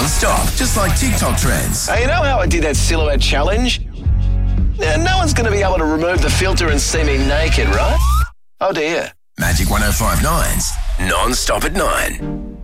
non-stop, just like TikTok trends. Hey, you know how I did that silhouette challenge? No one's going to be able to remove the filter and see me naked, right? Oh dear. Magic 105.9's non-stop at 9.